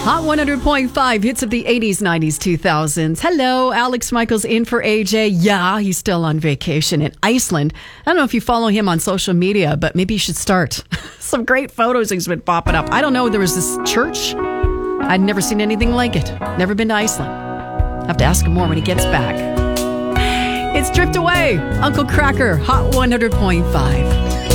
Hot 100.5 hits of the 80s, 90s, 2000s. Hello, Alex Michaels in for AJ. Yeah, he's still on vacation in Iceland. I don't know if you follow him on social media, but maybe you should start. Some great photos he's been popping up. I don't know, there was this church. I'd never seen anything like it. Never been to Iceland. Have to ask him more when he gets back. It's Drift Away. Uncle Cracker, Hot 100.5.